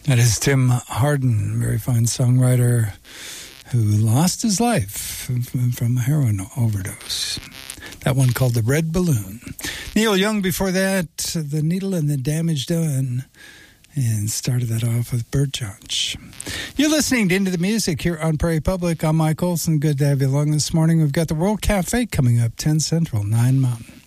That is Tim Hardin, very fine songwriter who lost his life from a heroin overdose. That one called The Red Balloon. Neil Young before that, The Needle and the Damage Done, and started that off with Birdchatch. You're listening to Into the Music here on Prairie Public. I'm Mike Olson. Good to have you along this morning. We've got the World Cafe coming up, 10 Central, 9 Mountain.